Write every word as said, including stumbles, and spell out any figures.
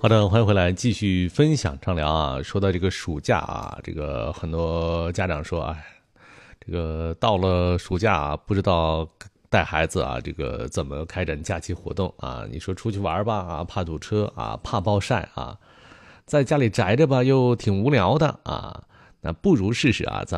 好的，欢迎回来，继续分享畅聊啊。说到这个暑假啊，这个很多家长说，哎，这个到了暑假啊，不知道带孩子啊，这个怎么开展假期活动啊？你说出去玩吧啊，怕堵车啊，怕暴晒啊，在家里宅着吧，又挺无聊的啊。那不如试试啊，咱